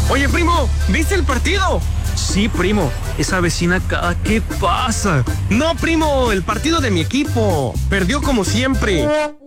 Oye, primo, ¿viste el partido? Sí, primo, esa vecina cada que pasa. No, primo, el partido de mi equipo. Perdió como siempre.